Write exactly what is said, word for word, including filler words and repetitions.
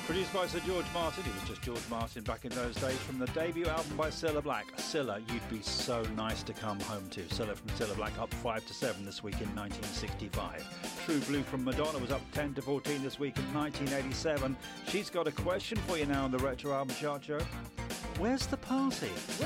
Produced by Sir George Martin. He was just George Martin back in those days. From the debut album by Cilla Black, Cilla, You'd Be So Nice to Come Home To. Cilla from Cilla Black up five to seven this week in nineteen sixty-five. True Blue from Madonna was up ten to fourteen this week in nineteen eighty-seven. She's got a question for you now on the Retro Album Chart Show. Where's the party?